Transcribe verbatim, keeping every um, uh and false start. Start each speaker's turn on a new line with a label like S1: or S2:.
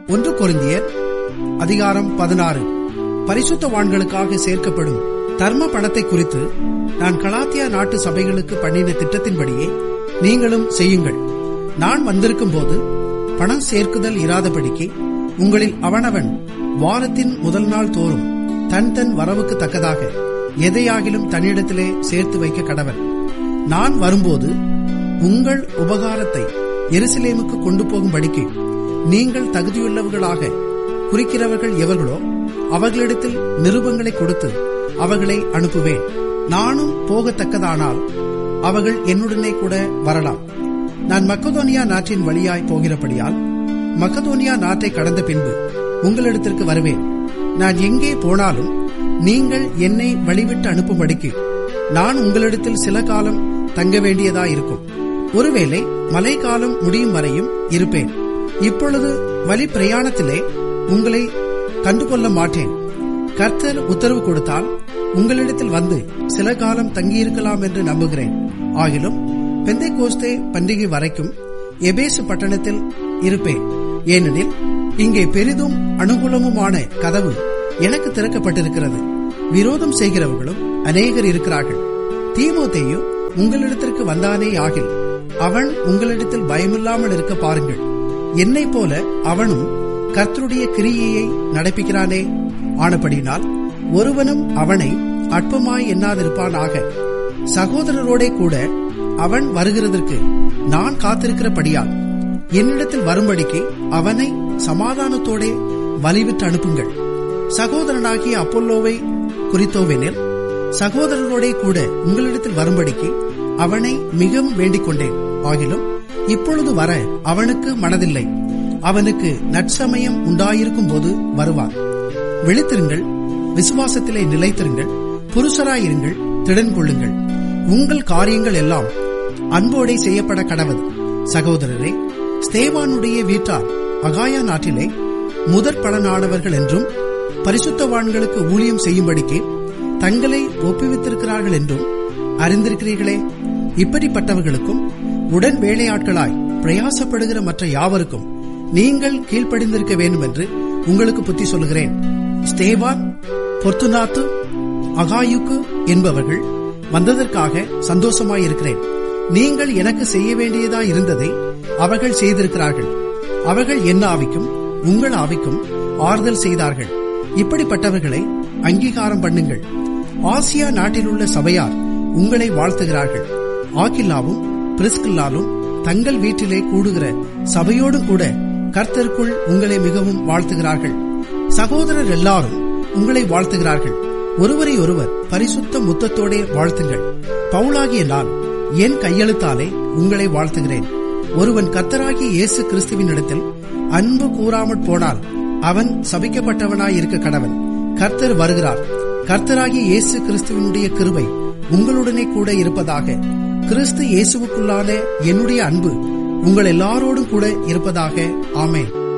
S1: ஒன்று கொரிந்தியர் அதிகாரம் பதினாறு. பரிசுத்தவான்களுக்காக சேர்க்கப்படும் தர்ம பணத்தை குறித்து நான் கலாத்தியா நாட்டு சபைகளுக்கு பண்ணின திட்டத்தின்படியே நீங்களும் செய்யுங்கள். நான் வந்திருக்கும் போது பணம் சேர்க்குதல் இராதபடிக்கு உங்களில் அவனவன் வாரத்தின் முதல் நாள் தோறும் தன் தன் வரவுக்கு தக்கதாக எதையாகிலும் தன்னிடத்திலே சேர்த்து வைக்க கடவன். நான் வரும்போது உங்கள் உபகாரத்தை எருசலேமுக்கு கொண்டு போகும்படிக்கு நீங்கள் தகுதியுள்ளவர்களாக குறிக்கிறவர்கள் எவர்களோ அவர்களிடத்தில் நிருபங்களை கொடுத்து அவர்களை அனுப்புவேன். நானும் போகத்தக்கதானால் அவர்கள் என்னுடனே கூட வரலாம். நான் மக்கதோனியா நாட்டின் வழியாய் போகிறபடியால் மக்கதோனியா நாட்டை கடந்த பின்பு உங்களிடத்திற்கு வருவேன். நான் எங்கே போனாலும் நீங்கள் என்னை வழிவிட்டு அனுப்பும்படிக்கு நான் உங்களிடத்தில் சில காலம் தங்க வேண்டியதாயிருக்கும். ஒருவேளை மழை காலம் முடியும் வரையும் இருப்பேன். இப்பொழுது வழி பிரயாணத்திலே உங்களை கண்டுகொள்ள மாட்டேன். கர்த்தர் உத்தரவு கொடுத்தால் உங்களிடத்தில் வந்து சில காலம் தங்கியிருக்கலாம் என்று நம்புகிறேன். ஆகிலும் பெந்தைக்கோஸ்தே பண்டிகை வரைக்கும் எபேசு பட்டணத்தில் இருப்பேன். ஏனெனில் இங்கே பெரிதும் அனுகூலமுமான கதவு எனக்கு திறக்கப்பட்டிருக்கிறது. விரோதம் செய்கிறவர்களும் அநேகர் இருக்கிறார்கள். தீமோத்தேயு உங்களிடத்திற்கு வந்தானே ஆகில் அவன் உங்களிடத்தில் பயமில்லாமல் இருக்க பாருங்கள். என்னை போல அவனும் கர்த்தருடைய கிரியையை நடப்பிக்கிறானே. ஆனபடினால் ஒருவனும் அவனை அற்பமாய் எண்ணாதிருப்பானாக. சகோதரரோடே கூட அவன் வருகிறதற்கு நான் காத்திருக்கிறபடியால் என்னிடத்தில் வரும்படிக்கு அவனை சமாதானத்தோட வழிவிட்டு அனுப்புங்கள். சகோதரனாகிய அப்போல்லோவை குறித்தோவெனில் சகோதரரோடே கூட உங்களிடத்தில் வரும்படிக்கு அவனை மிகவும் வேண்டிக் கொண்டேன். ஆகிலும் இப்பொழுது வர அவனுக்கு மனதில்லை. அவனுக்கு நற்சமயம் உண்டாயிருக்கும் போது வருவான். விழித்திருங்கள், விசுவாசத்திலே நிலைத்திருங்கள், புருஷராயிருங்கள், திடன் கொள்ளுங்கள். உங்கள் காரியங்கள் எல்லாம் அன்போடே செய்யப்பட கடவது. சகோதரரே, ஸ்தேவானுடைய வீட்டார் அகாயா நாட்டிலே முதற் பலனானவர்கள் என்றும் பரிசுத்தவான்களுக்கு ஊழியம் செய்யும்படிக்கு தங்களை ஒப்புவித்திருக்கிறார்கள் என்றும் அறிந்திருக்கிறீர்களே. இப்படிப்பட்டவர்களுக்கும் உடன் வேலையாட்களாய் பிரயாசப்படுகிற மற்ற யாவருக்கும் நீங்கள் கீழ்ப்படிந்திருக்க வேண்டும் என்று உங்களுக்கு புத்தி சொல்லுகிறேன். ஸ்தேவான், பொர்த்துனாத்து, அகாயுக்கு என்பவர்கள் வந்ததற்காக சந்தோஷமாயிருக்கிறேன். நீங்கள் எனக்கு செய்ய வேண்டியதாய் இருந்ததை அவர்கள் செய்திருக்கிறார்கள். அவர்கள் என் ஆவிக்கும் உங்கள் ஆவிக்கும் ஆறுதல் செய்தார்கள். இப்படிப்பட்டவர்களை அங்கீகாரம் பண்ணுங்கள். ஆசியா நாட்டிலுள்ள சபையார் உங்களை வாழ்த்துகிறார்கள். ஆக்கில்லாவும் பிரிஸ்கில்லாலும் தங்கள் வீட்டிலே கூடுகிற சபையோடும் கூட கர்த்தருக்குள் உங்களை மிகவும் வாழ்த்துகிறார்கள். சகோதரர் எல்லாரும் உங்களை வாழ்த்துகிறார்கள். ஒருவரை ஒருவர் பரிசுத்த முத்தத்தோட வாழ்த்துங்கள். பவுலாகிய நான் என் கையெழுத்தாலே உங்களை வாழ்த்துகிறேன். ஒருவன் கர்த்தராகிய இயேசு கிறிஸ்துவின் இடத்தில் அன்பு கூறாமற் போனால் அவன் சபிக்கப்பட்டவனாய் இருக்க கடவன். கர்த்தர் வருகிறார். கர்த்தராகிய இயேசு கிறிஸ்துவினுடைய கிருபை உங்களுடனே கூட இருப்பதாக. கிறிஸ்து இயேசுவுக்குள்ளான என்னுடைய அன்பு உங்கள் எல்லாரோடும் கூட இருப்பதாக. ஆமென்.